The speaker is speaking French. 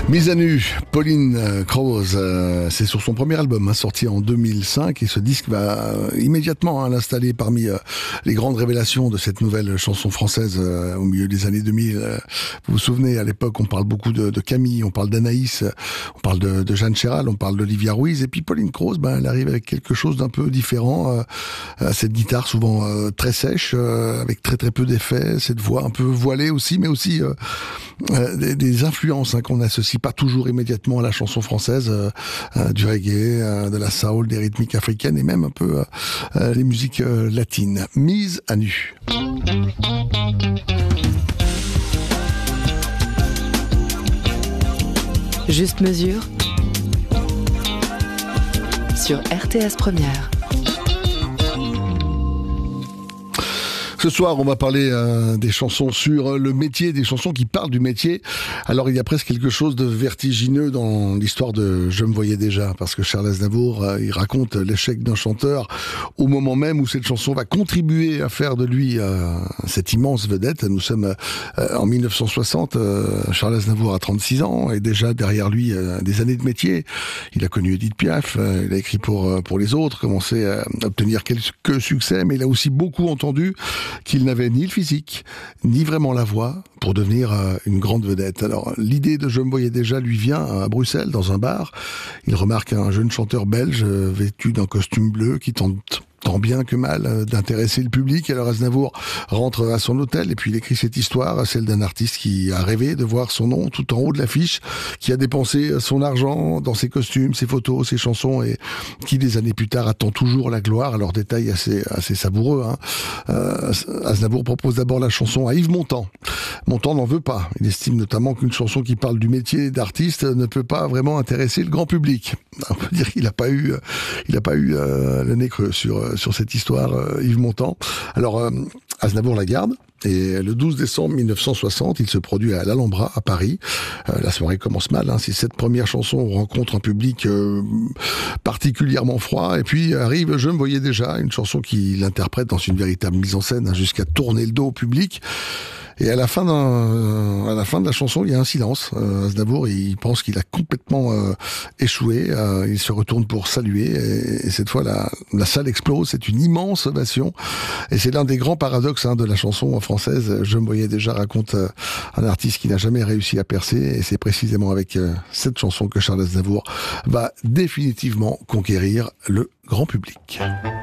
Mise à nu, Pauline Croze, c'est sur son premier album sorti en 2005 et ce disque va immédiatement l'installer parmi les grandes révélations de cette nouvelle chanson française au milieu des années 2000. Vous vous souvenez, à l'époque on parle beaucoup de Camille, on parle d'Anaïs, on parle de Jeanne Chéral, on parle d'Olivia Ruiz et puis Pauline Croze, elle arrive avec quelque chose d'un peu différent, cette guitare souvent très sèche, avec très peu d'effets, cette voix un peu voilée aussi, mais aussi des influences qu'on associe pas toujours immédiatement à la chanson française, du reggae, de la soul, des rythmiques africaines et même un peu les musiques latines. Mise à nu. Juste mesure sur RTS Première. Ce soir, on va parler des chansons sur le métier, des chansons qui parlent du métier. Alors, il y a presque quelque chose de vertigineux dans l'histoire de Je me voyais déjà, parce que Charles Aznavour, il raconte l'échec d'un chanteur au moment même où cette chanson va contribuer à faire de lui cette immense vedette. Nous sommes en 1960, Charles Aznavour a 36 ans et déjà derrière lui des années de métier. Il a connu Edith Piaf, il a écrit pour les autres, commencé à obtenir quelques succès, mais il a aussi beaucoup entendu qu'il n'avait ni le physique, ni vraiment la voix pour devenir une grande vedette. Alors, l'idée de Je me voyais déjà lui vient à Bruxelles, dans un bar. Il remarque un jeune chanteur belge vêtu d'un costume bleu qui tente tant bien que mal d'intéresser le public. Alors Aznavour rentre à son hôtel et puis il écrit cette histoire, celle d'un artiste qui a rêvé de voir son nom tout en haut de l'affiche, qui a dépensé son argent dans ses costumes, ses photos, ses chansons et qui des années plus tard attend toujours la gloire. Alors détail assez savoureux. Aznavour propose d'abord la chanson à Yves Montand. Montand n'en veut pas. Il estime notamment qu'une chanson qui parle du métier d'artiste ne peut pas vraiment intéresser le grand public. On peut dire qu'il n'a pas eu le nez creux sur cette histoire, Yves Montand. Alors, Aznavour la garde. Et le 12 décembre 1960, il se produit à l'Alhambra, à Paris. La soirée commence mal. C'est cette première chanson, on rencontre un public particulièrement froid. Et puis arrive Je me voyais déjà, une chanson qu'il interprète dans une véritable mise en scène, jusqu'à tourner le dos au public. Et à la fin de la chanson, il y a un silence. Aznavour, il pense qu'il a complètement échoué. Il se retourne pour saluer. Et cette fois, la salle explose. C'est une immense ovation. Et c'est l'un des grands paradoxes de la chanson française. Je me voyais déjà raconte un artiste qui n'a jamais réussi à percer. Et c'est précisément avec cette chanson que Charles Aznavour va définitivement conquérir le grand public.